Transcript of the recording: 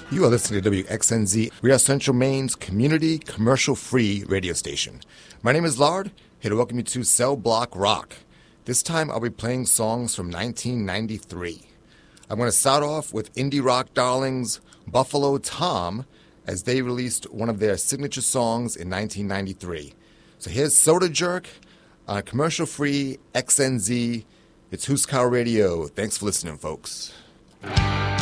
You are listening to WXNZ. We are Central Maine's community, commercial-free radio station. My name is Lard, here to welcome you to Cell Block Rock. This time I'll be playing songs from 1993. I'm going to start off with indie rock darlings Buffalo Tom, as they released one of their signature songs in 1993. So here's Soda Jerk on commercial-free XNZ. It's Huskar Radio. Thanks for listening, folks.